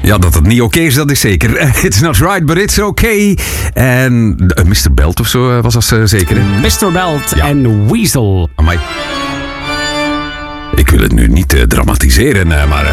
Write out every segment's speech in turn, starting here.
Ja, dat het niet oké is, dat is zeker. It's not right, but it's okay. En Mr. Belt of zo was dat zeker. Mr. Belt en Weasel. Amai. Ik wil het nu niet dramatiseren, maar...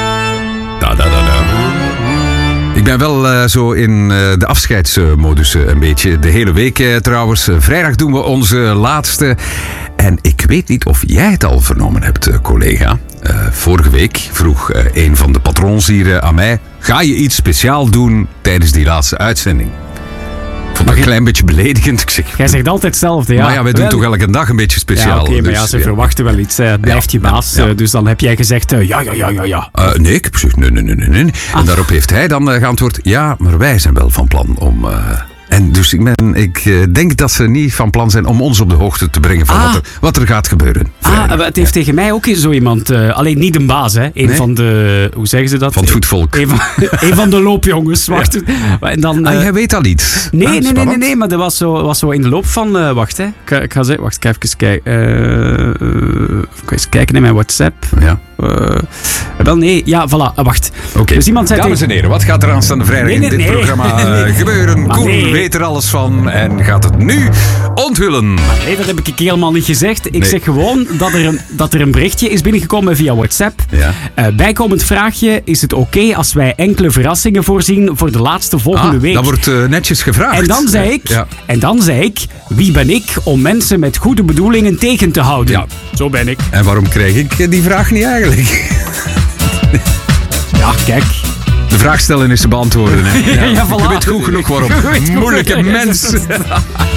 Ik ben wel zo in de afscheidsmodus een beetje. De hele week trouwens. Vrijdag doen we onze laatste. En ik weet niet of jij het al vernomen hebt, collega. Vorige week vroeg een van de patrons hier aan mij... Ga je iets speciaal doen tijdens die laatste uitzending? Ik vond dat een klein beetje beledigend. Ik zeg, jij zegt altijd hetzelfde, ja. Maar ja, wij doen toch elke dag een beetje speciaal. Ja, oké, maar dus, ja, ze verwachten wel iets. Het blijft je baas. Dus dan heb jij gezegd, ja. Nee, ik heb gezegd, nee. En daarop heeft hij dan geantwoord... Ja, maar wij zijn wel van plan om... En dus ik denk dat ze niet van plan zijn om ons op de hoogte te brengen van wat er gaat gebeuren. Het heeft tegen mij ook zo iemand... alleen niet een baas, hè. Van de... Hoe zeggen ze dat? Van het voetvolk. Een van de loopjongens. Wacht. Ja. En dan, jij weet al iets. Nee, maar dat was zo in de loop van... wacht, hè. Ik ga zeggen... Wacht, ik ga even kijken. Ik ga eens kijken in mijn WhatsApp. Ja. Wel, nee. Ja, voilà. Wacht. Okay. Dus iemand zei dames en heren, wat gaat er aanstaande vrijdag in dit programma gebeuren? Koen weet er alles van en gaat het nu onthullen. Nee, dat heb ik helemaal niet gezegd. Ik zeg gewoon dat er een berichtje is binnengekomen via WhatsApp. Ja. Bijkomend vraagje, is het oké als wij enkele verrassingen voorzien voor de laatste volgende week? Dat wordt netjes gevraagd. En dan zei ik, wie ben ik om mensen met goede bedoelingen tegen te houden? Ja. Zo ben ik. En waarom krijg ik die vraag niet eigenlijk? Ja, kijk. De vraag stellen is te beantwoorden. Hè? Ja, voilà. Je weet goed genoeg waarom. Moeilijke mensen.